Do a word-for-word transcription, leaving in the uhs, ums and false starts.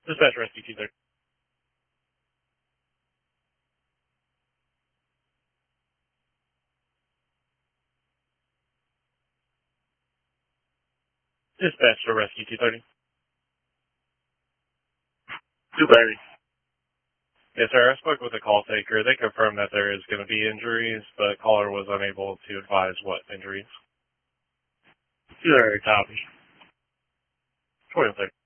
Dispatch Rescue two thirty. Dispatch to Rescue two thirty. two thirty. Yes, sir. I spoke with the call taker. They confirmed that there is going to be injuries, but caller was unable to advise what injuries. two thirty, copy. twenty-six.